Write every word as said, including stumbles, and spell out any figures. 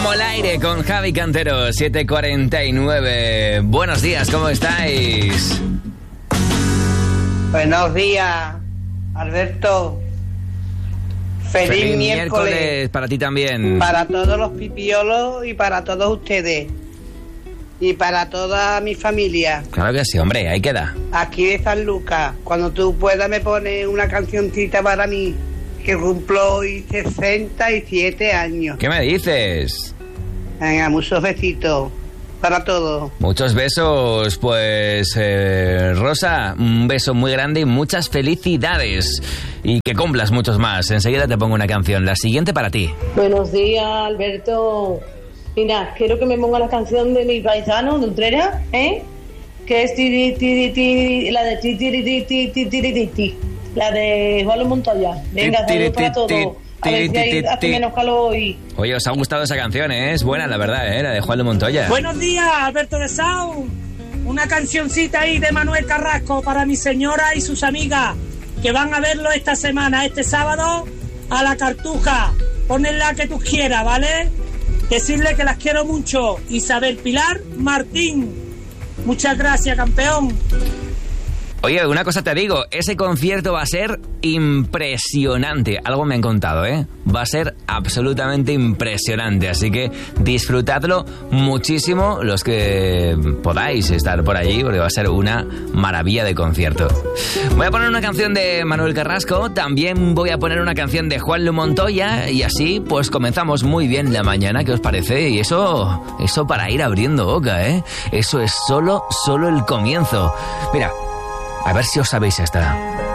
Como el aire con Javi Cantero, siete cuarenta y nueve. Buenos días, ¿cómo estáis? Buenos días, Alberto. Feliz, Feliz miércoles. miércoles para ti también. Para todos los pipiolos y para todos ustedes. Y para toda mi familia. Claro que sí, hombre, ahí queda. Aquí de San Lucas. Cuando tú puedas me pones una cancioncita para mí, que cumplo hoy sesenta y siete años. ¿Qué me dices? Venga, muchos besitos para todos. Muchos besos, pues eh, Rosa, un beso muy grande y muchas felicidades. Y que cumplas muchos más. Enseguida te pongo una canción, la siguiente para ti. Buenos días, Alberto. Mira, quiero que me ponga la canción de mi paisano, de Utrera, ¿eh? Que es tiri, tiri, tiri, la de tiri, tiri, tiri, tiri, tiri, tiri, la de Juan Luis Montoya. Venga, saludos para todos. A ver si hay, hace menos calor hoy. Oye, os ha gustado esa canción, ¿eh? Es buena, la verdad, ¿eh? La de Juan Luis Montoya. Buenos días, Alberto de Sau. Una cancioncita ahí de Manuel Carrasco para mi señora y sus amigas que van a verlo esta semana, este sábado, a la Cartuja. Ponedla que tú quieras, ¿vale? Decirle que las quiero mucho. Isabel Pilar Martín. Muchas gracias, campeón. Oye, una cosa te digo, ese concierto va a ser impresionante. Algo me han contado, ¿eh? Va a ser absolutamente impresionante. Así que disfrutadlo muchísimo los que podáis estar por allí, porque va a ser una maravilla de concierto. Voy a poner una canción de Manuel Carrasco, también voy a poner una canción de Juan Luis Montoya, y así pues comenzamos muy bien la mañana. ¿Qué os parece? Y eso, eso para ir abriendo boca, ¿eh? Eso es solo, solo el comienzo. Mira, a ver si os sabéis esta.